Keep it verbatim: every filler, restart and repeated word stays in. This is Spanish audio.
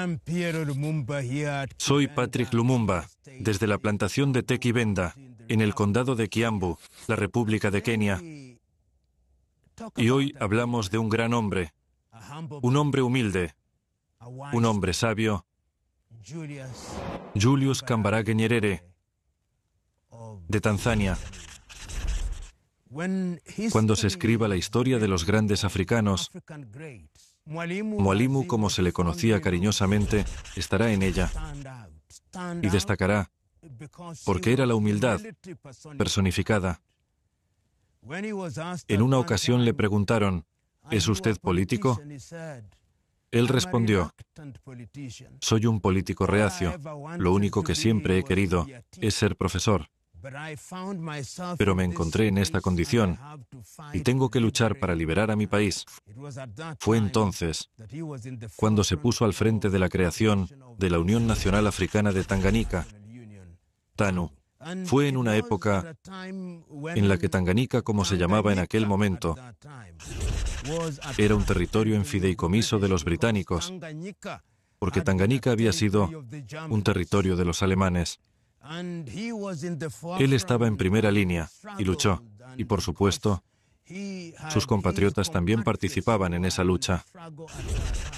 Soy Patrick Lumumba, desde la plantación de Tequibenda, en el condado de Kiambu, la República de Kenia. Y hoy hablamos de un gran hombre, un hombre humilde, un hombre sabio, Julius Kambarage Nyerere, de Tanzania. Cuando se escriba la historia de los grandes africanos, Mwalimu, como se le conocía cariñosamente, estará en ella y destacará, porque era la humildad personificada. En una ocasión le preguntaron, ¿es usted político? Él respondió, soy un político reacio, lo único que siempre he querido es ser profesor. Pero me encontré en esta condición y tengo que luchar para liberar a mi país. Fue entonces cuando se puso al frente de la creación de la Unión Nacional Africana de Tanganica, TANU. Fue en una época en la que Tanganica, como se llamaba en aquel momento, era un territorio en fideicomiso de los británicos, porque Tanganica había sido un territorio de los alemanes. Él estaba en primera línea y luchó, y por supuesto, sus compatriotas también participaban en esa lucha.